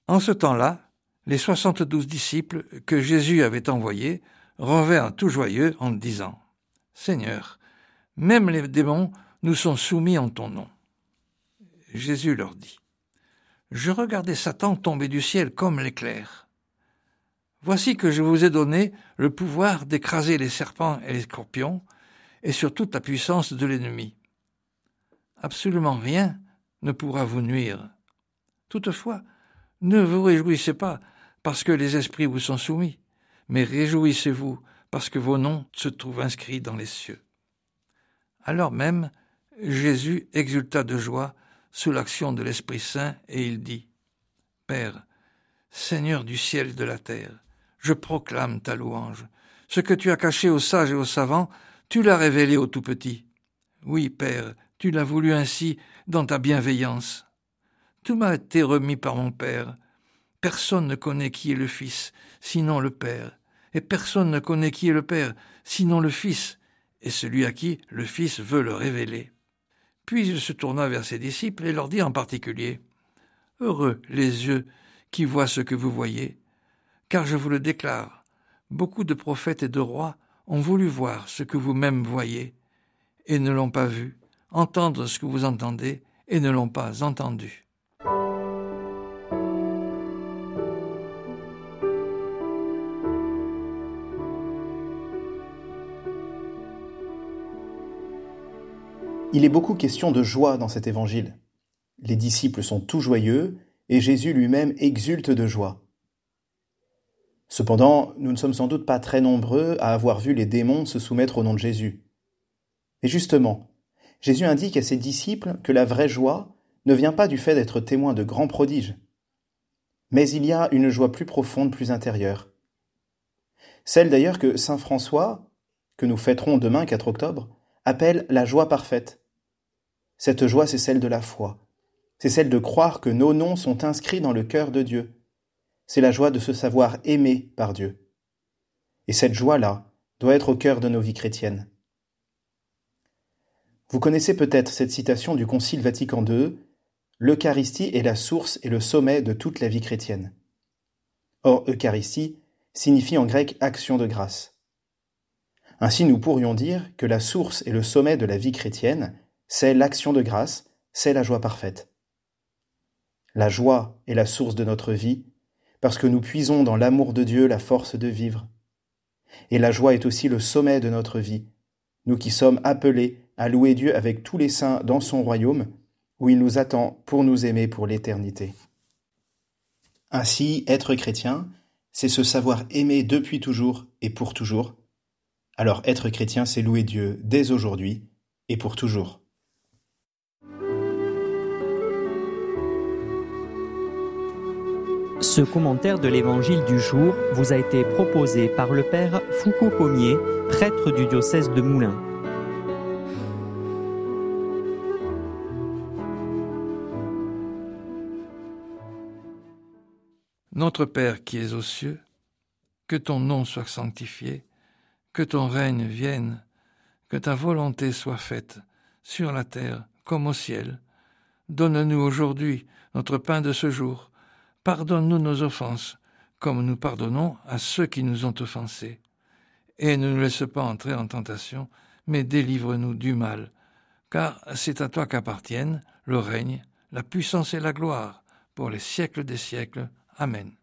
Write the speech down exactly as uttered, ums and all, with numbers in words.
En ce temps-là, les soixante-douze disciples que Jésus avait envoyés revinrent tout joyeux en disant « Seigneur, même les démons nous sont soumis en ton nom. » Jésus leur dit « Je regardais Satan tomber du ciel comme l'éclair. Voici que je vous ai donné le pouvoir d'écraser les serpents et les scorpions et sur toute la puissance de l'ennemi. Absolument rien ne pourra vous nuire. Toutefois, ne vous réjouissez pas parce que les esprits vous sont soumis, mais réjouissez-vous parce que vos noms se trouvent inscrits dans les cieux. » Alors même, Jésus exulta de joie sous l'action de l'Esprit Saint et il dit « Père, Seigneur du ciel et de la terre, je proclame ta louange. Ce que tu as caché aux sages et aux savants, tu l'as révélé aux tout-petits. Oui, Père, tu l'as voulu ainsi dans ta bienveillance. Tout m'a été remis par mon Père. Personne ne connaît qui est le Fils, sinon le Père. Et personne ne connaît qui est le Père, sinon le Fils, et celui à qui le Fils veut le révéler. » Puis il se tourna vers ses disciples et leur dit en particulier « Heureux les yeux qui voient ce que vous voyez, car je vous le déclare, beaucoup de prophètes et de rois ont voulu voir ce que vous-même voyez, et ne l'ont pas vu, entendre ce que vous entendez, et ne l'ont pas entendu. » Il est beaucoup question de joie dans cet évangile. Les disciples sont tout joyeux et Jésus lui-même exulte de joie. Cependant, nous ne sommes sans doute pas très nombreux à avoir vu les démons se soumettre au nom de Jésus. Et justement, Jésus indique à ses disciples que la vraie joie ne vient pas du fait d'être témoin de grands prodiges. Mais il y a une joie plus profonde, plus intérieure. Celle d'ailleurs que saint François, que nous fêterons demain quatre octobre, appelle la joie parfaite. Cette joie, c'est celle de la foi. C'est celle de croire que nos noms sont inscrits dans le cœur de Dieu. C'est la joie de se savoir aimé par Dieu. Et cette joie-là doit être au cœur de nos vies chrétiennes. Vous connaissez peut-être cette citation du Concile Vatican deux, « L'Eucharistie est la source et le sommet de toute la vie chrétienne ». Or, Eucharistie signifie en grec « action de grâce ». Ainsi, nous pourrions dire que la source et le sommet de la vie chrétienne, c'est l'action de grâce, c'est la joie parfaite. La joie est la source de notre vie, parce que nous puisons dans l'amour de Dieu la force de vivre. Et la joie est aussi le sommet de notre vie, nous qui sommes appelés à louer Dieu avec tous les saints dans son royaume, où il nous attend pour nous aimer pour l'éternité. Ainsi, être chrétien, c'est se savoir aimer depuis toujours et pour toujours. Alors être chrétien, c'est louer Dieu dès aujourd'hui et pour toujours. Ce commentaire de l'Évangile du jour vous a été proposé par le Père Foucault Pommier, prêtre du diocèse de Moulins. Notre Père qui es aux cieux, que ton nom soit sanctifié, que ton règne vienne, que ta volonté soit faite, sur la terre comme au ciel. Donne-nous aujourd'hui notre pain de ce jour. Pardonne-nous nos offenses, comme nous pardonnons à ceux qui nous ont offensés. Et ne nous laisse pas entrer en tentation, mais délivre-nous du mal. Car c'est à toi qu'appartiennent le règne, la puissance et la gloire, pour les siècles des siècles. Amen.